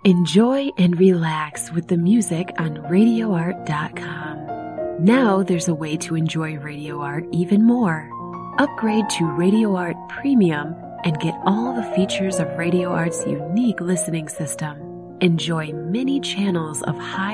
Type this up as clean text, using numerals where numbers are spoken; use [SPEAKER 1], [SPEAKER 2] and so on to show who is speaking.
[SPEAKER 1] Enjoy and relax with the music on RadioArt.com. Now there's a way to enjoy Radio Art even more. Upgrade to Radio Art Premium and get all the features of Radio Art's unique listening system. Enjoy many channels of high